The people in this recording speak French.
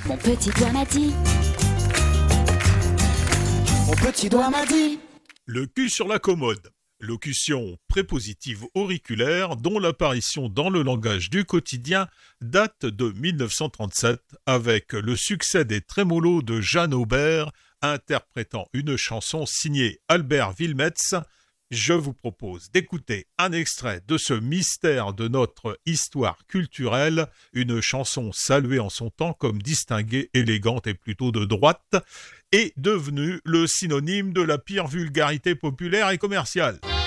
Mon petit doigt m'a dit. Mon petit doigt m'a dit. Le cul sur la commode. Locution prépositive auriculaire dont l'apparition dans le langage du quotidien date de 1937 avec le succès des trémolos de Jeanne Aubert interprétant une chanson signée Albert Wilmetz. Je vous propose d'écouter un extrait de ce mystère de notre histoire culturelle, une chanson saluée en son temps comme distinguée, élégante et plutôt de droite, et devenue le synonyme de la pire vulgarité populaire et commerciale.